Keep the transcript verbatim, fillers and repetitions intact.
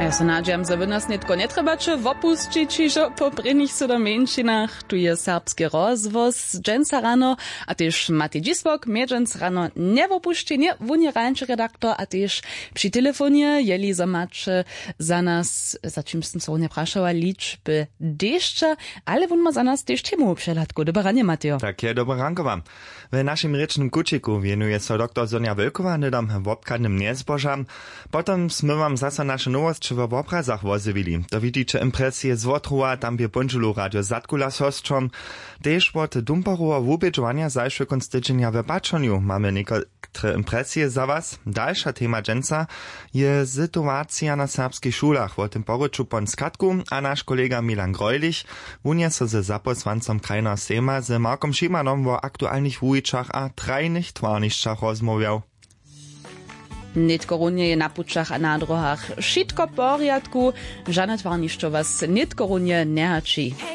A ja se nadžiam, że wy nas nitko nie trebacie wopuścić, iżo po prynich sudomienčinach. Tu je serbski rozwoz, dżęca rano, a też Matej Dzisłok, mnie dżęc rano nie wopuszczenie, wunie rańczy redaktor, a też przy telefonie, jeli za macze za nas, za czym sam so nie praszała, liczby deszcza, ale wun ma za nas też temu przelatku. Dobre ranie, Mateo. Tak je, dobre ranko wam. W naszym rycznym kuciku wienuje so doktor Sonja Wölkowa nydom wopkadnym niezbożam. Potem sme wam zasa nasze nowości w obrazach wozywili. To widzicie impresje z Wotruwa, tam bie Bądźulu Radio Zatkula z hostrzom. Też od Dumperowa wubieżowania zajszły konstytucja w Baczoniu. Mamy niektóre impresje za was. Dalsza tema dżęca je sytuacja na serbskich szulach. O tym poruczu pon skatku, a nasz kolega Milan Grojlich wunie so ze zaposłancom krajna Sejma z Markom Szymanom o aktualnych wujiczach a trajnych twarniszczach rozmawiał. Nitko runie je na pučach a na drohach. Šitko poriadku, žane tvarnišćo was nitko runie ne hači.